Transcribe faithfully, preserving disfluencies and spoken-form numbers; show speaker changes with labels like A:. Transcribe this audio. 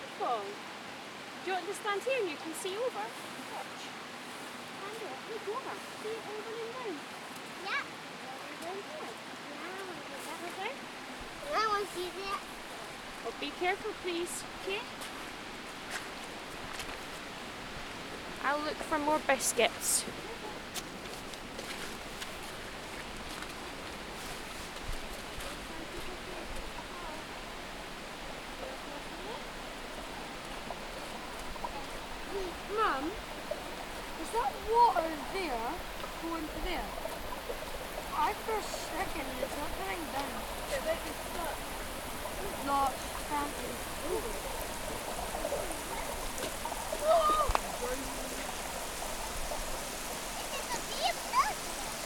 A: Beautiful. Do you want to stand here and you can see over? Watch. Stand up. Look over. See it over and down.
B: Yeah.
A: Over and down.
B: Yeah, I want to see that.
A: Oh, be careful, please. Okay? I'll look for more biscuits.
B: Mum, is that water there going to there? I feel sick and it's not coming down.
A: It might be stuck.
B: No, it's fancy.